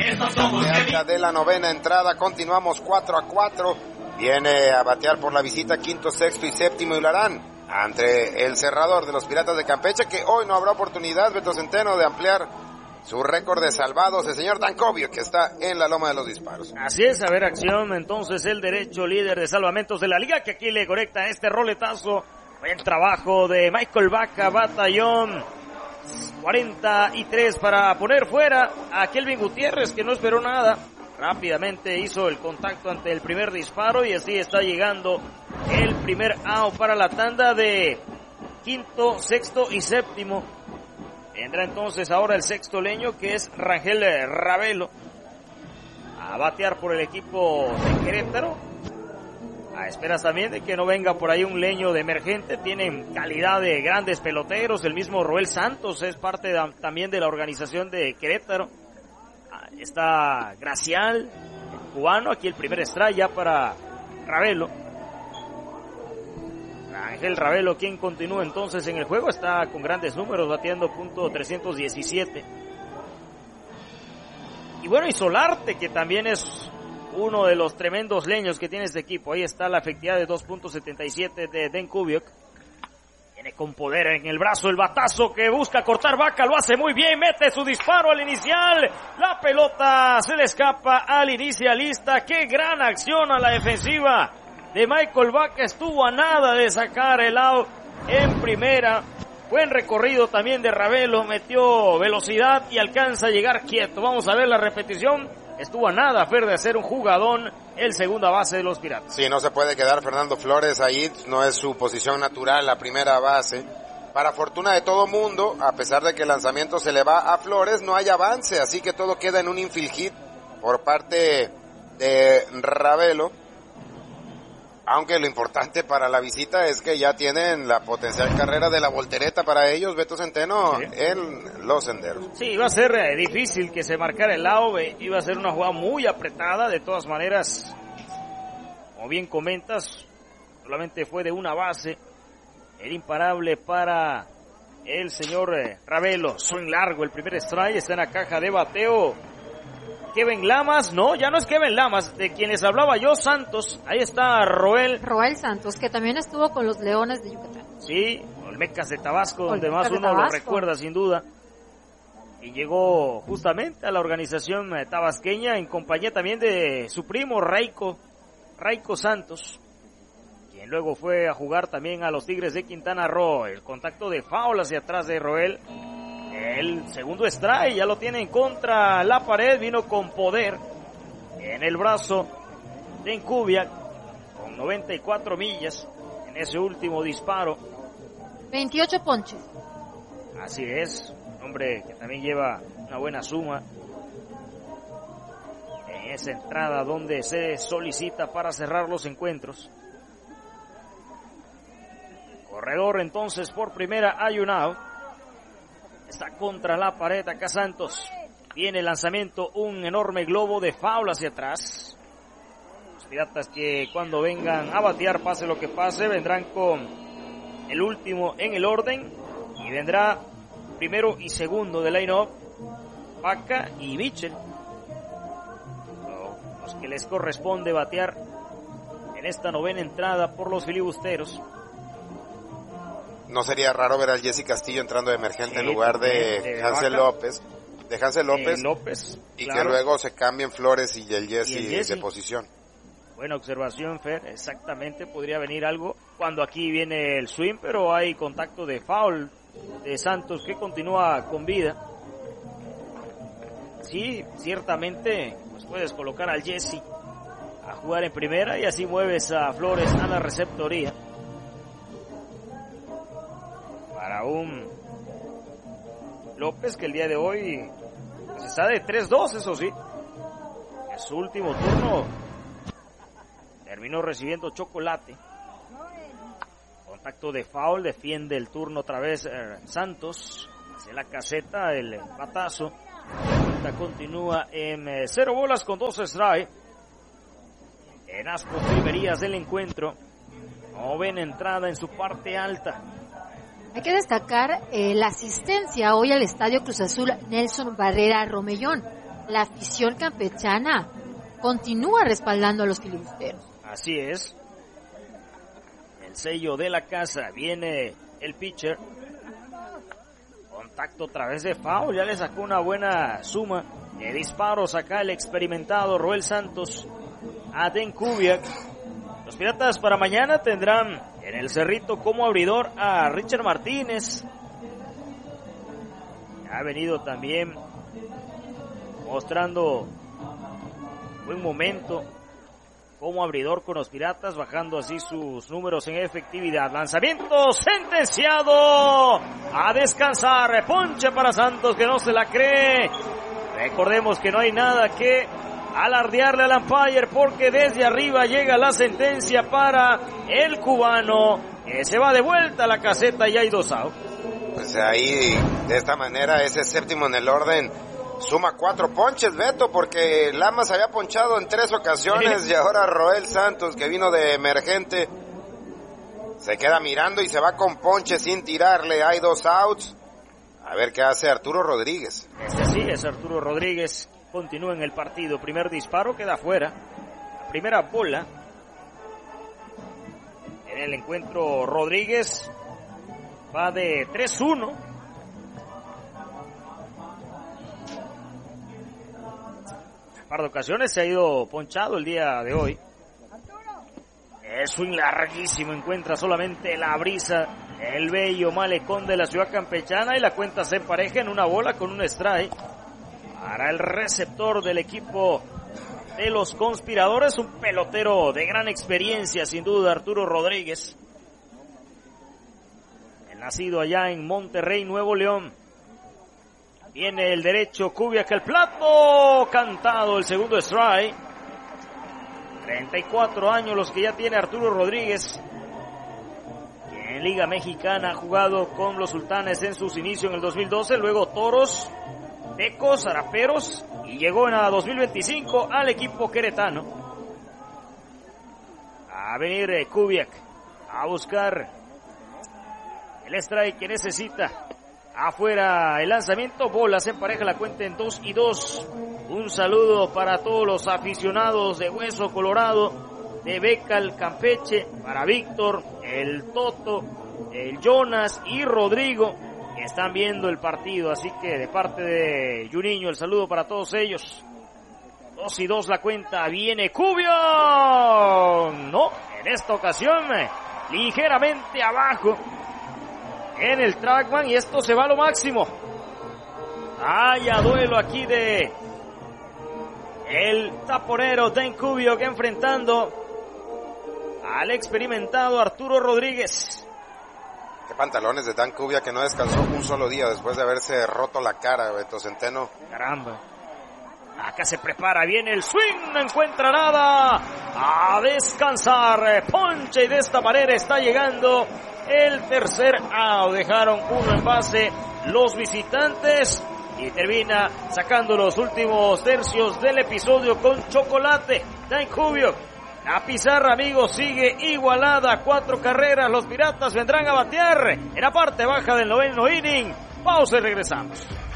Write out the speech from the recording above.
alta de la novena entrada, continuamos 4-4. Viene a batear por la visita quinto, sexto y séptimo y lo harán ante el cerrador de los Piratas de Campeche, que hoy no habrá oportunidad, Beto Centeno, de ampliar su récord de salvados, el señor Dancovio, que está en la loma de los disparos. Así es, a ver acción, entonces el derecho líder de salvamentos de la liga, que aquí le conecta este roletazo. Buen trabajo de Michael Vaca, batallón 43 para poner fuera a Kelvin Gutiérrez, que no esperó nada. Rápidamente hizo el contacto ante el primer disparo y así está llegando el primer out para la tanda de quinto, sexto y séptimo. Vendrá entonces ahora el sexto leño, que es Rangel Ravelo, a batear por el equipo de Querétaro. A esperas también de que no venga por ahí un leño de emergente. Tienen calidad de grandes peloteros. El mismo Roel Santos es parte también de la organización de Querétaro. Está Gracial, el cubano. Aquí el primer strike ya para Ravelo. Ángel Ravelo, quien continúa entonces en el juego, está con grandes números, bateando .317. Y bueno, y Solarte, que también es uno de los tremendos leños que tiene este equipo. Ahí está la efectividad de 2.77 de Den Kubiok. Viene con poder en el brazo, el batazo que busca cortar Vaca, lo hace muy bien, mete su disparo al inicial. La pelota se le escapa al inicialista. ¡Qué gran acción a la defensiva de Michael Vaca! Estuvo a nada de sacar el out en primera. Buen recorrido también de Ravelo, metió velocidad y alcanza a llegar quieto. Vamos a ver la repetición. Estuvo a nada, Fer, de hacer un jugadón el segunda base de los Piratas. Sí, no se puede quedar Fernando Flores ahí, no es su posición natural, la primera base. Para fortuna de todo mundo, a pesar de que el lanzamiento se le va a Flores, no hay avance, así que todo queda en un infield hit por parte de Ravelo. Aunque lo importante para la visita es que ya tienen la potencial carrera de la voltereta para ellos, Beto Centeno, sí, en los senderos. Sí, iba a ser difícil que se marcara el lado, iba a ser una jugada muy apretada. De todas maneras, como bien comentas, solamente fue de una base. Era imparable para el señor Ravelo. Swing largo, el primer strike, está en la caja de bateo Kevin Lamas. No, ya no es Kevin Lamas, de quien les hablaba yo, Santos. Ahí está Roel Santos, que también estuvo con los Leones de Yucatán. Sí, Olmecas de Tabasco, donde más uno lo recuerda sin duda. Y llegó justamente a la organización tabasqueña en compañía también de su primo Raico Santos, quien luego fue a jugar también a los Tigres de Quintana Roo. El contacto de foul hacia atrás de Roel. El segundo strike ya lo tiene en contra la pared, vino con poder en el brazo de Encubiak, con 94 millas en ese último disparo. 28 ponches. Así es, un hombre que también lleva una buena suma en esa entrada donde se solicita para cerrar los encuentros. Corredor entonces por primera, hay un out. Está contra la pared acá Santos. Viene el lanzamiento, un enorme globo de foul hacia atrás. Los Piratas que cuando vengan a batear, pase lo que pase, vendrán con el último en el orden. Y vendrá primero y segundo de line-up, Vaca y Mitchell. Los que les corresponde batear en esta novena entrada por los filibusteros. No sería raro ver al Jesse Castillo entrando de emergente en lugar de Hansel López. De Hansel López, y claro, que luego se cambien Flores y el Jesse de posición. Buena observación, Fer, exactamente, podría venir algo cuando aquí viene el swing, pero hay contacto de foul de Santos que continúa con vida. Sí, ciertamente, pues puedes colocar al Jesse a jugar en primera y así mueves a Flores a la receptoría. Para un López que el día de hoy pues está de 3-2, eso sí. En su último turno terminó recibiendo chocolate. Contacto de foul, defiende el turno otra vez Santos. Hacia la caseta, el batazo. La continúa en 0 bolas con 2 strikes. En las postrimerías del encuentro. Novena entrada en su parte alta. Hay que destacar la asistencia hoy al Estadio Cruz Azul Nelson Barrera Romellón. La afición campechana continúa respaldando a los filibusteros. Así es. El sello de la casa, viene el pitcher. Contacto a través de foul, ya le sacó una buena suma de disparos acá el experimentado Roel Santos a Dan Kubiak. Los Piratas para mañana tendrán en el Cerrito como abridor a Richard Martínez. Ha venido también mostrando buen momento como abridor con los Piratas, bajando así sus números en efectividad. Lanzamiento sentenciado a descansar. Ponche para Santos, que no se la cree. Recordemos que no hay nada que alardearle al umpire, porque desde arriba llega la sentencia para el cubano, que se va de vuelta a la caseta y hay 2 outs. Pues ahí, de esta manera, ese séptimo en el orden suma 4 ponches, Beto, porque Lamas había ponchado en 3 ocasiones y ahora Roel Santos, que vino de emergente, se queda mirando y se va con ponche sin tirarle. Hay 2 outs. A ver qué hace Arturo Rodríguez. Ese sí es Arturo Rodríguez. Continúa en el partido. Primer disparo, queda fuera. La primera bola. En el encuentro Rodríguez va de 3-1. Un par de ocasiones se ha ido ponchado el día de hoy. El swing larguísimo, encuentra solamente la brisa, el bello malecón de la ciudad campechana, y la cuenta se empareja en una bola con un strike para el receptor del equipo de los conspiradores, un pelotero de gran experiencia sin duda, Arturo Rodríguez. El nacido allá en Monterrey, Nuevo León. Viene el derecho, Kubiak, el plato, cantado el segundo strike. 34 años los que ya tiene Arturo Rodríguez, que en Liga Mexicana ha jugado con los Sultanes en sus inicios en el 2012, luego Toros, Tecos, Araperos, y llegó en la 2025 al equipo queretano. A venir Kubiak a buscar el strike que necesita. Afuera el lanzamiento, bola, se empareja la cuenta en 2-2. Un saludo para todos los aficionados de Hueso Colorado, de Becal, Campeche, para Víctor, el Toto, el Jonas y Rodrigo, que están viendo el partido. Así que de parte de Juninho, el saludo para todos ellos. 2-2 la cuenta, viene Kubiak. No, en esta ocasión ligeramente abajo en el trackman, y esto se va a lo máximo. Haya duelo aquí de el taponero Dan Kubiak enfrentando al experimentado Arturo Rodríguez. Qué pantalones de Dan Kubiak, que no descansó un solo día después de haberse roto la cara, Beto Centeno. Caramba. Acá se prepara, viene el swing, no encuentra nada. A descansar, ponche, y de esta manera está llegando el tercer out. Dejaron uno en base los visitantes y termina sacando los últimos tercios del episodio con chocolate. Dan Kubiak. La pizarra, amigos, sigue igualada, 4 carreras. Los Piratas vendrán a batear en la parte baja del 9º inning. Pausa y regresamos.